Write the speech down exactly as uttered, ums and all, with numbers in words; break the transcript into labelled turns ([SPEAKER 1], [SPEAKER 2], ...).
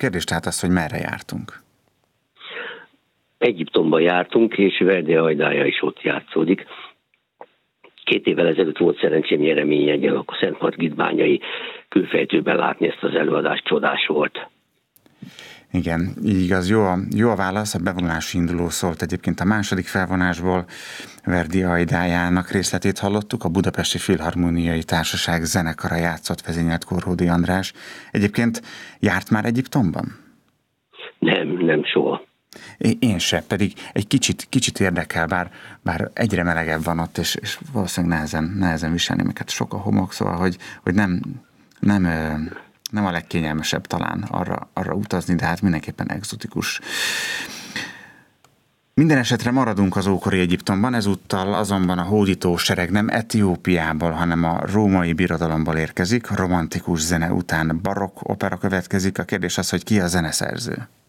[SPEAKER 1] kérdés tehát az, hogy merre jártunk.
[SPEAKER 2] Egyiptomban jártunk, és Verdi Ajdája is ott játszódik. Két évvel ezelőtt volt szerencsém nyereményegyen, akkor Szentmargit-bányai külfejtőben látni ezt az előadást, csodás volt.
[SPEAKER 1] Igen, így igaz, jó a, jó a válasz, a bevonulási induló szólt egyébként a második felvonásból, Verdi Ajdájának részletét hallottuk, a Budapesti Filharmóniai Társaság zenekara játszott, vezényelt Korródi András. Egyébként járt már Egyiptomban?
[SPEAKER 2] Nem, nem soha.
[SPEAKER 1] Én se, pedig egy kicsit, kicsit érdekel, bár, bár egyre melegebb van ott, és, és valószínűleg nehezen, nehezen viselni, mert sok a homok, szóval, hogy, hogy nem, nem, nem a legkényelmesebb talán arra, arra utazni, de hát mindenképpen egzotikus. Minden esetre maradunk az ókori Egyiptomban, ezúttal azonban a hódító sereg nem Etiópiából, hanem a római birodalomból érkezik, romantikus zene után barokk opera következik. A kérdés az, hogy ki a zeneszerző?